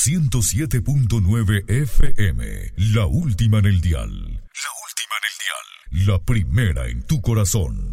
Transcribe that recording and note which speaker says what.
Speaker 1: 107.9 FM, la última en el dial. La última en el dial. La primera en tu corazón.